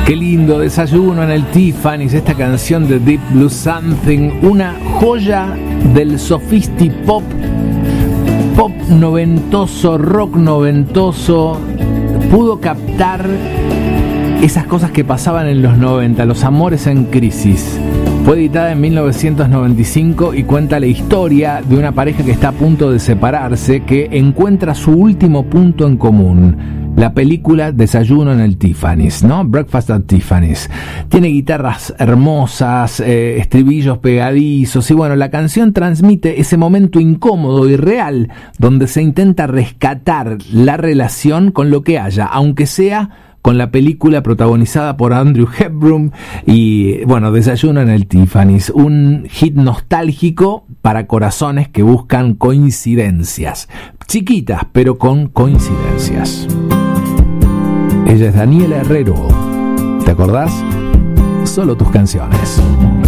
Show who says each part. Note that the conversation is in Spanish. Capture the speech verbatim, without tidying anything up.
Speaker 1: Qué lindo, Desayuno en el Tiffany's, esta canción de Deep Blue Something, una joya del sophisti pop, pop noventoso, rock noventoso. Pudo captar esas cosas que pasaban en los noventa, los amores en crisis. Fue editada en mil novecientos noventa y cinco y cuenta la historia de una pareja que está a punto de separarse, que encuentra su último punto en común. La película Desayuno en el Tiffany's, ¿no? Breakfast at Tiffany's. Tiene guitarras hermosas, eh, estribillos pegadizos, y bueno, la canción transmite ese momento incómodo y real donde se intenta rescatar la relación con lo que haya, aunque sea con la película protagonizada por Andrew Hepburn y, bueno, Desayuno en el Tiffany's, un hit nostálgico para corazones que buscan coincidencias, chiquitas pero con coincidencias. Ella es Daniela Herrero. ¿Te acordás? Solo tus canciones.